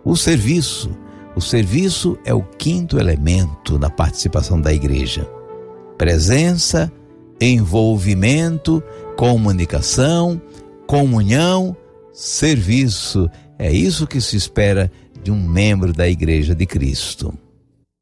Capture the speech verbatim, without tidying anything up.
O serviço. O serviço é o quinto elemento na participação da igreja. Presença, envolvimento, comunicação, comunhão, serviço. É isso que se espera de um membro da Igreja de Cristo.